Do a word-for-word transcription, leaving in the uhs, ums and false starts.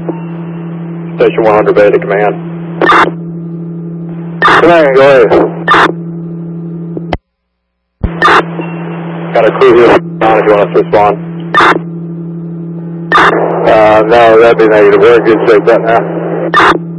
Station one hundred Bay to command. Command, go ahead. Got a crew here on if you want us to respond. Uh, no, that'd be negative. We're in good shape right now.